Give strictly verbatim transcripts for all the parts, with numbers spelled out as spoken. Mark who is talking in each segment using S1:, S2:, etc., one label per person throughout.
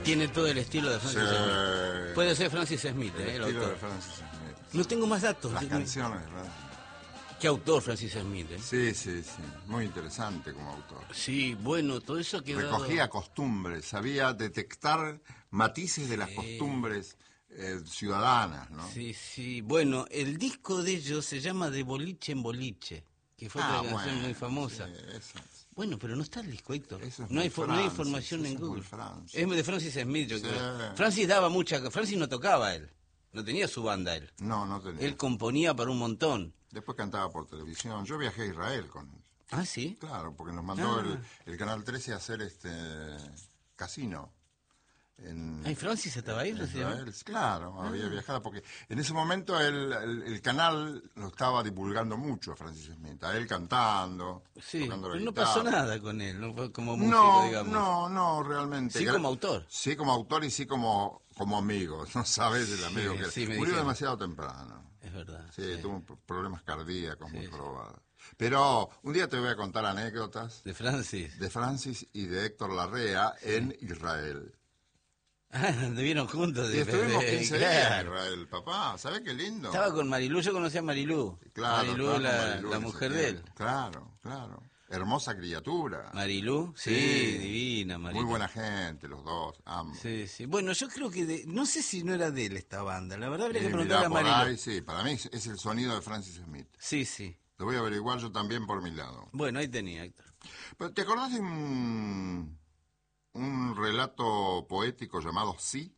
S1: Tiene todo el estilo de Francis
S2: Sí.
S1: Smith. Puede ser Francis Smith,
S2: El
S1: eh, el
S2: estilo
S1: autor.
S2: de Francis Smith.
S1: No tengo más datos.
S2: Las
S1: de-
S2: canciones de Francis.
S1: ¿Qué autor Francis Smith? Eh?
S2: Sí, sí, sí. Muy interesante como autor.
S1: Sí, bueno, todo eso quedó...
S2: Recogía costumbres, sabía detectar matices de las costumbres eh, ciudadanas, ¿no?
S1: Sí, sí. Bueno, el disco de ellos se llama De Boliche en Boliche, que fue
S2: Ah,
S1: otra canción
S2: bueno,
S1: muy famosa.
S2: sí, eso,
S1: Bueno, pero no está el disco, Héctor.
S2: Eso es
S1: no, hay,
S2: muy
S1: fo- no hay
S2: Francis,
S1: información
S2: eso
S1: en
S2: es muy
S1: Google.
S2: Francis.
S1: Es de Francis Smith, yo
S2: Sí.
S1: creo. Francis daba mucha... Francis no tocaba él. No tenía su banda él.
S2: No, no tenía.
S1: Él componía para un montón.
S2: Después cantaba por televisión. Yo viajé a Israel con él.
S1: Ah, ¿sí?
S2: Claro, porque nos mandó
S1: Ah.
S2: el, el Canal trece a hacer este casino. En,
S1: Ay, Francis estaba ahí,
S2: en
S1: recién.
S2: Israel. Claro, había viajado, porque en ese momento el, el, el canal lo estaba divulgando mucho a Francis Smith, a él cantando,
S1: Sí,
S2: tocando la
S1: pero no
S2: guitarra.
S1: pasó nada con él, no fue como músico,
S2: No,
S1: digamos.
S2: no, no, realmente.
S1: Sí
S2: Gra-
S1: como autor.
S2: Sí como autor y sí como, como amigo. No sabes el amigo
S1: Sí,
S2: que
S1: sí, me
S2: murió
S1: dijeron.
S2: demasiado temprano.
S1: Es verdad.
S2: Sí,
S1: sí.
S2: tuvo p- problemas cardíacos muy
S1: Sí, sí.
S2: probados. Pero un día te voy a contar anécdotas
S1: De Francis.
S2: de Francis y de Héctor Larrea en Israel.
S1: Ah, anduvieron juntos.
S2: Y
S1: De,
S2: estuvimos
S1: de-
S2: quince días en
S1: claro.
S2: Israel, papá. ¿Sabés qué lindo?
S1: Estaba con Marilú, yo conocía a Marilú.
S2: Claro,
S1: Marilú,
S2: estaba con
S1: la,
S2: Marilú
S1: la
S2: en ese
S1: mujer de él.
S2: tiempo. Claro, claro. Hermosa criatura.
S1: Marilú, sí,
S2: Sí.
S1: divina Marilú.
S2: Muy buena gente, los dos, ambos.
S1: Sí, sí. Bueno, yo creo que... de- no sé si no era de él esta banda. La verdad habría que
S2: Y
S1: preguntarle
S2: mirá,
S1: a
S2: por
S1: Marilú.
S2: ahí, sí, para mí es es el sonido de Francis Smith.
S1: Sí, sí.
S2: Lo voy a averiguar yo también por mi lado.
S1: Bueno, ahí tenía, Héctor.
S2: Pero, ¿te acordás de un, un relato poético llamado Sí,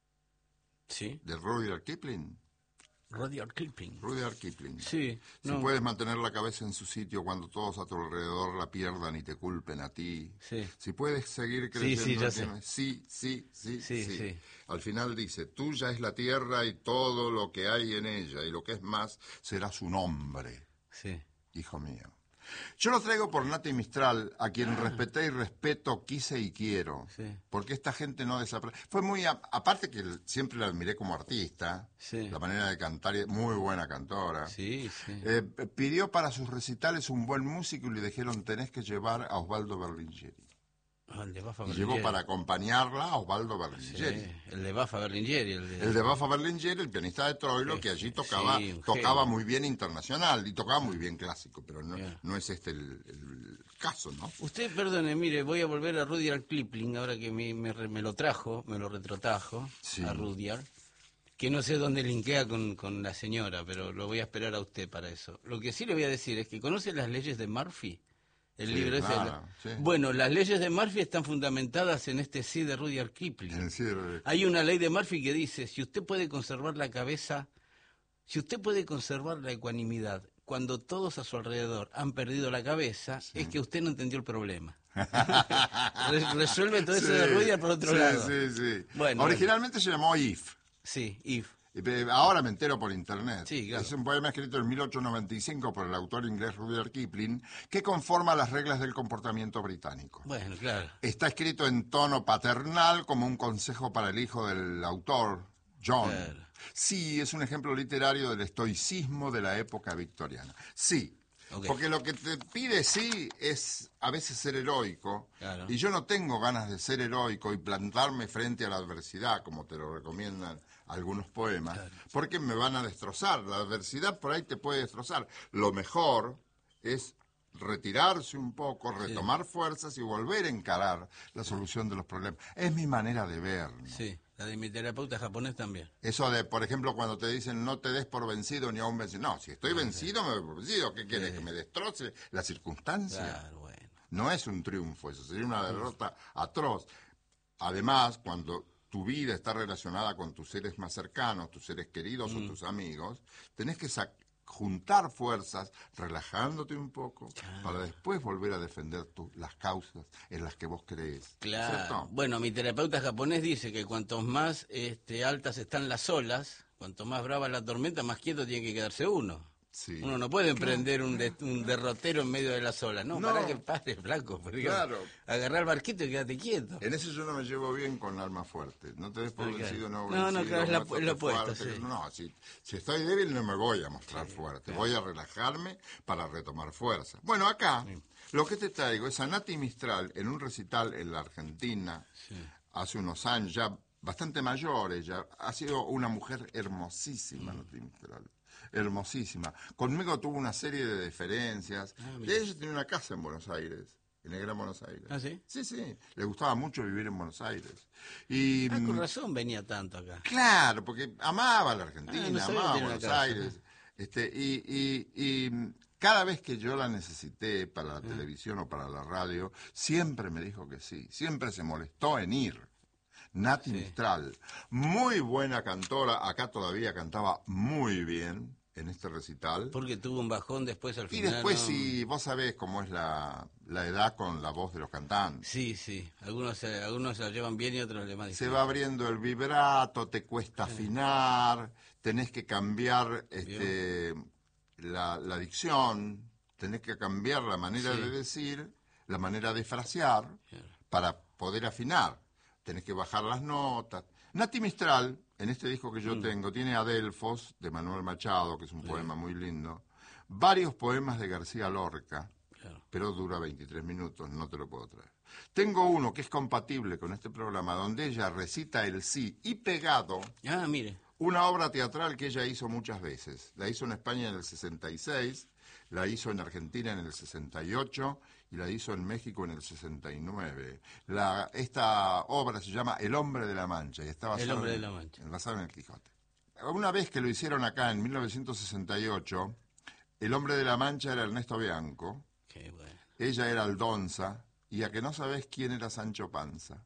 S1: Sí.
S2: de Rudyard Kipling?
S1: Rudyard Kipling.
S2: Rudyard Kipling.
S1: Sí.
S2: Si
S1: no.
S2: puedes mantener la cabeza en su sitio cuando todos a tu alrededor la pierdan y te culpen a ti.
S1: Sí.
S2: Si puedes seguir
S1: Sí,
S2: creyendo
S1: sí, ya
S2: en
S1: sé.
S2: ti- sí, sí, sí,
S1: Sí,
S2: sí,
S1: sí.
S2: Al final dice, tuya es la tierra y todo lo que hay en ella, y lo que es más será su nombre,
S1: Sí.
S2: hijo mío. Yo lo traigo por Nati Mistral, a quien respeté y respeto, quise y quiero.
S1: Sí.
S2: Porque esta gente no desaparece. Fue muy... a- aparte que el- siempre la admiré como artista,
S1: Sí.
S2: la manera de cantar, y- muy buena cantora.
S1: Sí, sí.
S2: Eh, pidió para sus recitales un buen músico y le dijeron, tenés que llevar a Osvaldo Berlingeri.
S1: Ah, el de Bafa
S2: Y
S1: Berlingeri.
S2: llevó para acompañarla a Osvaldo Berlingeri.
S1: Sí, el de Bafa Berlingeri. El de...
S2: El de Bafa Berlingeri, el pianista de Troilo,
S1: Sí,
S2: que allí
S1: sí,
S2: tocaba
S1: sí, un
S2: tocaba
S1: genio.
S2: muy bien internacional y tocaba muy bien clásico, pero no,
S1: Bien.
S2: no es este el, el caso, ¿no?
S1: Usted, perdone, mire, voy a volver a Rudyard Kipling, ahora que me, me, re- me lo trajo, me lo retrotrajo
S2: Sí.
S1: a Rudyard, que no sé dónde linkea con, con la señora, pero lo voy a esperar a usted para eso. Lo que sí le voy a decir es que conoce las leyes de Murphy, el
S2: Sí,
S1: libro ese.
S2: claro, sí.
S1: Bueno, las leyes de Murphy están fundamentadas en este sí de Rudyard Kipling.
S2: En el cierre.
S1: Hay una ley de Murphy que dice, si usted puede conservar la cabeza, si usted puede conservar la ecuanimidad cuando todos a su alrededor han perdido la cabeza, es que usted no entendió el problema. Re- Resuelve todo eso
S2: Sí,
S1: de Rudyard por otro
S2: sí,
S1: lado.
S2: Sí, sí,
S1: Bueno,
S2: Originalmente se llamó If.
S1: Sí, If.
S2: Y pe- Ahora me entero por internet.
S1: Sí, claro.
S2: Es un poema escrito en mil ochocientos noventa y cinco por el autor inglés Rudyard Kipling que conforma las reglas del comportamiento británico.
S1: Bueno, claro.
S2: Está escrito en tono paternal como un consejo para el hijo del autor, John.
S1: Claro.
S2: Sí, es un ejemplo literario del estoicismo de la época victoriana. Sí,
S1: Ok.
S2: porque lo que te pide sí es a veces ser heroico.
S1: Claro.
S2: Y yo no tengo ganas de ser heroico y plantarme frente a la adversidad, como te lo recomiendan algunos poemas, porque me van a destrozar. La adversidad por ahí te puede destrozar. Lo mejor es retirarse un poco, retomar fuerzas y volver a encarar la solución de los problemas. Es mi manera de ver, ¿no?
S1: Sí, la de mi terapeuta japonés también.
S2: Eso de, por ejemplo, cuando te dicen no te des por vencido ni aún vencido. No, si estoy vencido, me doy por vencido. ¿Qué quieres? ¿Que me destroce la circunstancia?
S1: Claro, bueno.
S2: No es un triunfo, eso sería una derrota atroz. Además, cuando tu vida está relacionada con tus seres más cercanos, tus seres queridos o tus amigos, tenés que sac- juntar fuerzas, relajándote un poco, para después volver a defender tu- las causas en las que vos crees.
S1: Claro.
S2: ¿Cierto?
S1: Bueno, mi terapeuta japonés dice que cuanto más este, altas están las olas, cuanto más brava la tormenta, más quieto tiene que quedarse uno.
S2: Sí.
S1: Uno no puede emprender un, de- un derrotero en medio de las olas. No,
S2: No.
S1: para que pare, flaco. Porque
S2: Claro.
S1: agarrar el barquito y quédate quieto.
S2: En eso yo no me llevo bien con alma fuerte. No te des por
S1: Ok.
S2: vencido, no
S1: No, no,
S2: vencido,
S1: claro, es la-
S2: muéstrate
S1: es lo opuesto,
S2: fuerte.
S1: sí.
S2: No, si, si estoy débil no me voy a mostrar fuerte. Voy a relajarme para retomar fuerza. Bueno, acá lo que te traigo es a Nati Mistral en un recital en la Argentina, hace unos años, ya bastante mayor ella, ha sido una mujer hermosísima, Nati Mistral. Hermosísima. Conmigo tuvo una serie de deferencias.
S1: Ah,
S2: ella tiene una casa en Buenos Aires, en el Gran Buenos Aires.
S1: ¿Ah, sí?
S2: Sí, sí. Le gustaba mucho vivir en Buenos Aires. Y,
S1: ah, con razón venía tanto acá.
S2: Claro, porque amaba la Argentina,
S1: Ah, no sabía
S2: amaba
S1: que tenía
S2: Buenos
S1: una casa.
S2: Aires. Este, y, y, y cada vez que yo la necesité para la
S1: Ah.
S2: televisión o para la radio, siempre me dijo que sí. Siempre se molestó en ir. Nati
S1: Sí.
S2: Mistral, muy buena cantora, acá todavía cantaba muy bien en este recital.
S1: Porque tuvo un bajón después al
S2: Y
S1: final.
S2: después,
S1: ¿no?
S2: si vos sabés cómo es la, la edad con la voz de los cantantes.
S1: Sí, sí. Algunos se, algunos se la llevan bien y otros le más
S2: Se
S1: difícil.
S2: va abriendo el vibrato, te cuesta afinar, tenés que cambiar este, la, la dicción, tenés que cambiar la manera
S1: Sí.
S2: de decir, la manera de frasear,
S1: Claro.
S2: para poder afinar. Tenés que bajar las notas. Nati Mistral, en este disco que yo
S1: Mm.
S2: tengo, tiene Adelfos, de Manuel Machado, que es un poema muy lindo, varios poemas de García Lorca,
S1: Claro.
S2: pero dura veintitrés minutos, no te lo puedo traer. Tengo uno que es compatible con este programa, donde ella recita el sí y pegado
S1: Ah, mire.
S2: una obra teatral que ella hizo muchas veces. La hizo en España en el sesenta y seis, la hizo en Argentina en el sesenta y ocho y la hizo en México en el sesenta y nueve. La, esta obra se llama El hombre de la Mancha y está basada
S1: El hombre
S2: en,
S1: de la Mancha.
S2: basada en el Quijote. Una vez que lo hicieron acá en mil novecientos sesenta y ocho, El hombre de la Mancha era Ernesto Bianco,
S1: Qué bueno.
S2: ella era Aldonza, y a que no sabés quién era Sancho Panza.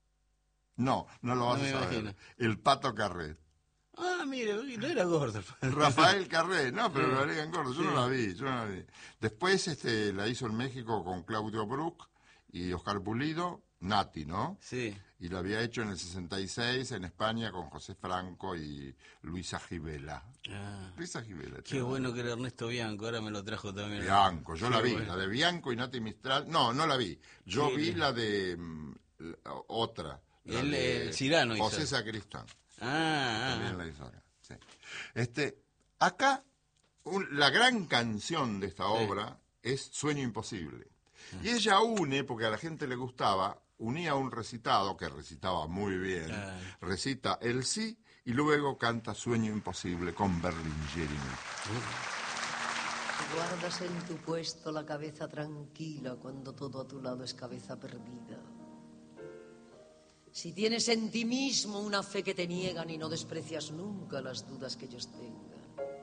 S2: No, no lo vas
S1: No
S2: a
S1: me
S2: saber.
S1: imagino.
S2: El Pato Carret.
S1: Ah, mire, no era gordo.
S2: Rafael Carré, no, pero
S1: Sí.
S2: lo agregan gordo, yo
S1: Sí.
S2: no la vi, yo no la vi. Después este, la hizo en México con Claudio Brook y Oscar Pulido, Nati, ¿no?
S1: Sí.
S2: Y lo había hecho en el sesenta y seis en España con José Franco y Luisa Gibela.
S1: Ah,
S2: Luisa Gibela.
S1: qué bueno que era Ernesto Bianco, ahora me lo trajo también.
S2: Bianco, yo
S1: Qué
S2: la vi,
S1: bueno.
S2: la de Bianco y Nati Mistral, no, no la vi, yo
S1: Sí,
S2: vi
S1: le-
S2: la de mm, la otra, la
S1: Él,
S2: de
S1: eh, Cirano hizo.
S2: José Sacristán.
S1: Ah,
S2: También
S1: ah,
S2: la hizo acá. Sí. Este, acá, un- la gran canción de esta obra es Sueño Imposible. Y ella une, porque a la gente le gustaba, unía un recitado, que recitaba muy bien,
S1: Claro.
S2: recita el sí, y luego canta Sueño Imposible con Berlingeri.
S3: Guardas en tu puesto la cabeza tranquila cuando todo a tu lado es cabeza perdida. Si tienes en ti mismo una fe que te niegan y no desprecias nunca las dudas que ellos tengan.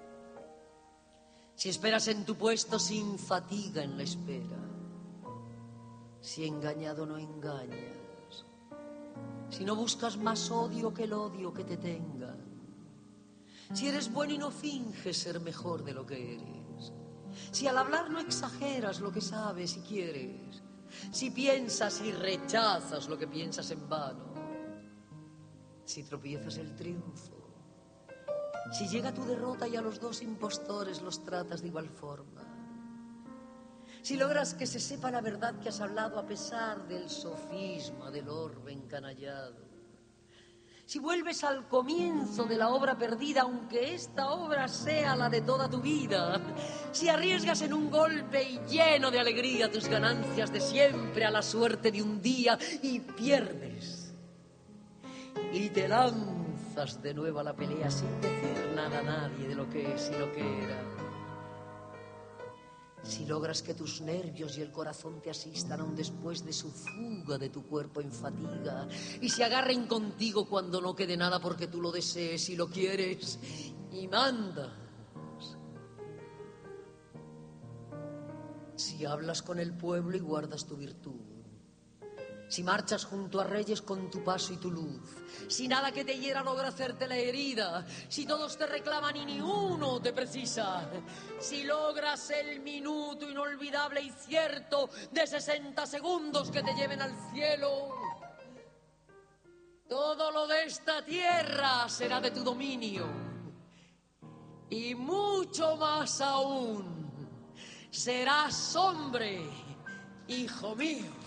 S3: Si esperas en tu puesto sin fatiga en la espera. Si engañado no engañas. Si no buscas más odio que el odio que te tengan. Si eres bueno y no finges ser mejor de lo que eres. Si al hablar no exageras lo que sabes y quieres. Si piensas y rechazas lo que piensas en vano. Si tropiezas el triunfo. Si llega tu derrota y a los dos impostores los tratas de igual forma. Si logras que se sepa la verdad que has hablado a pesar del sofisma del orbe encanallado. Si vuelves al comienzo de la obra perdida, aunque esta obra sea la de toda tu vida. Si arriesgas en un golpe y lleno de alegría tus ganancias de siempre a la suerte de un día y pierdes. Y te lanzas de nuevo a la pelea sin decir nada a nadie de lo que es y lo que era. Si logras que tus nervios y el corazón te asistan aún después de su fuga de tu cuerpo en fatiga y se agarren contigo cuando no quede nada porque tú lo desees y lo quieres y mandas. Si hablas con el pueblo y guardas tu virtud. Si marchas junto a reyes con tu paso y tu luz. Si nada que te hiera logra hacerte la herida. Si todos te reclaman y ni uno te precisa. Si logras el minuto inolvidable y cierto de sesenta segundos que te lleven al cielo. Todo lo de esta tierra será de tu dominio. Y mucho más aún. Serás hombre, hijo mío.